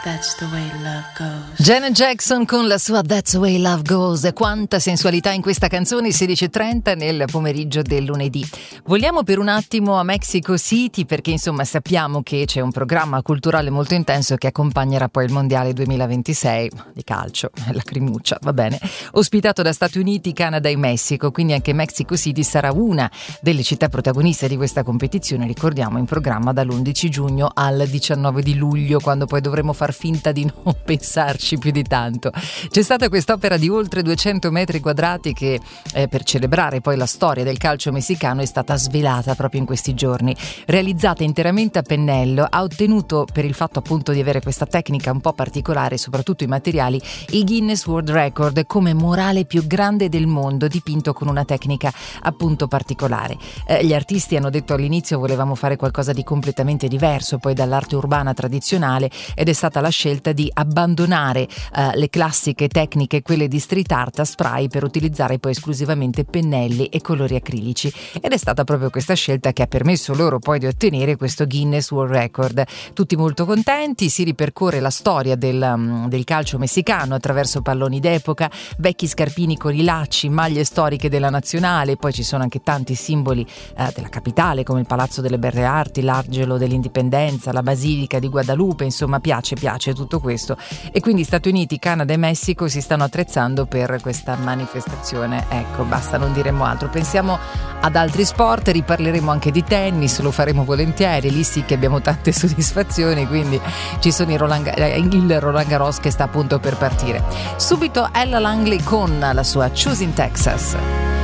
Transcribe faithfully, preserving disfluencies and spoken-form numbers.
That's the way love goes. Janet Jackson con la sua That's the way love goes. Quanta sensualità in questa canzone. Sedici e trenta nel pomeriggio del lunedì. Vogliamo per un attimo a Mexico City, perché insomma sappiamo che c'è un programma culturale molto intenso che accompagnerà poi il mondiale duemilaventisei di calcio, la crimuccia, va bene, ospitato da Stati Uniti, Canada e Messico. Quindi anche Mexico City sarà una delle città protagoniste di questa competizione, ricordiamo, in programma dall'undici giugno al diciannove di luglio, quando poi dovremo far finta di non pensarci più di tanto. C'è stata quest'opera di oltre duecento metri quadrati che eh, per celebrare poi la storia del calcio messicano è stata svelata proprio in questi giorni. Realizzata interamente a pennello, ha ottenuto, per il fatto appunto di avere questa tecnica un po' particolare, soprattutto i materiali, il Guinness World Record come murale più grande del mondo, dipinto con una tecnica appunto particolare. Eh, gli artisti hanno detto all'inizio volevamo fare qualcosa di completamente diverso poi dall'arte urbana tradizionale, ed è stata la scelta di abbandonare eh, le classiche tecniche, quelle di street art a spray, per utilizzare poi esclusivamente pennelli e colori acrilici, ed è stata proprio questa scelta che ha permesso loro poi di ottenere questo Guinness World Record. Tutti molto contenti, si ripercorre la storia del, um, del calcio messicano attraverso palloni d'epoca, vecchi scarpini con i lacci, maglie storiche della nazionale, poi ci sono anche tanti simboli eh, della capitale come il Palazzo delle Belle Arti, l'Argelo dell'Indipendenza, la Basilica di Guadalupe, insomma piace piace tutto questo, e quindi Stati Uniti, Canada e Messico si stanno attrezzando per questa manifestazione. Ecco, basta, non diremo altro. Pensiamo ad altri sport, riparleremo anche di tennis, lo faremo volentieri, lì sì che abbiamo tante soddisfazioni, quindi ci sono i Roland, il Roland Garros che sta appunto per partire. Subito Ella Langley con la sua Choosing Texas.